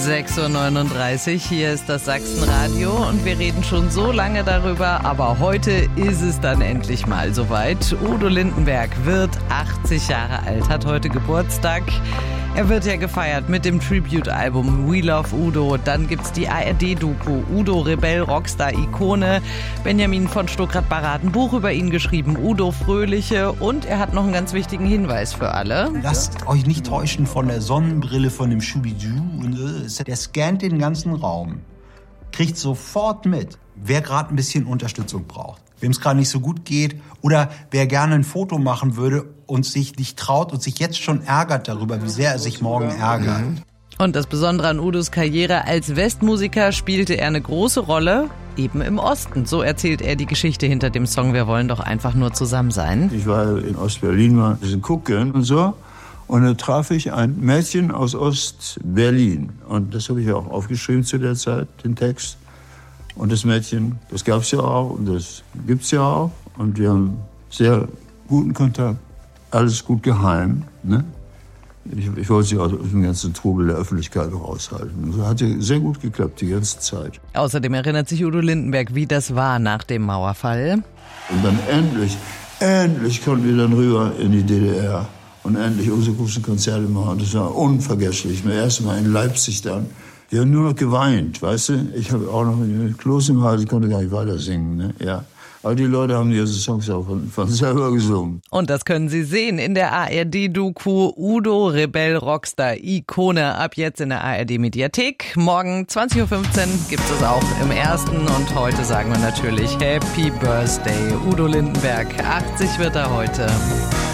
6:39 Uhr, hier ist das Sachsenradio und wir reden schon so lange darüber, aber heute ist es dann endlich mal soweit. Udo Lindenberg wird 80 Jahre alt, hat heute Geburtstag. Er wird ja gefeiert mit dem Tribute-Album We Love Udo. Dann gibt's die ARD-Doku Udo, Rebell, Rockstar, Ikone. Benjamin von Stuckrad-Barre hat ein Buch über ihn geschrieben, Udo Fröhliche. Und er hat noch einen ganz wichtigen Hinweis für alle. Lasst euch nicht täuschen von der Sonnenbrille von dem Schubidu. Der scannt den ganzen Raum, kriegt sofort mit, wer gerade ein bisschen Unterstützung braucht. Wem es gerade nicht so gut geht oder wer gerne ein Foto machen würde und sich nicht traut und sich jetzt schon ärgert darüber, wie sehr er sich morgen ärgert. Und das Besondere an Udos Karriere als Westmusiker spielte er eine große Rolle, eben im Osten. So erzählt er die Geschichte hinter dem Song Wir wollen doch einfach nur zusammen sein. Ich war in Ostberlin mal ein bisschen gucken und so. Und da traf ich ein Mädchen aus Ostberlin. Und das habe ich auch aufgeschrieben zu der Zeit, den Text. Und das Mädchen, das gab's ja auch und das gibt's ja auch. Und wir haben sehr guten Kontakt. Alles gut geheim, ne? Ich wollte sie aus dem ganzen Trubel der Öffentlichkeit raushalten. Und so hat sehr gut geklappt die ganze Zeit. Außerdem erinnert sich Udo Lindenberg, wie das war nach dem Mauerfall. Und dann endlich konnten wir dann rüber in die DDR. Und endlich unsere großen Konzerte machen. Das war unvergesslich. Das erste Mal in Leipzig dann. Wir haben nur noch geweint, weißt du? Ich habe auch noch einen Kloß im Hals, ich konnte gar nicht weiter singen, ne? Ja. Aber die Leute haben diese Songs auch von selber gesungen. Und das können Sie sehen in der ARD-Doku Udo, Rebell, Rockstar, Ikone. Ab jetzt in der ARD-Mediathek. Morgen 20:15 Uhr gibt es auch im Ersten. Und heute sagen wir natürlich Happy Birthday, Udo Lindenberg. 80 wird er heute.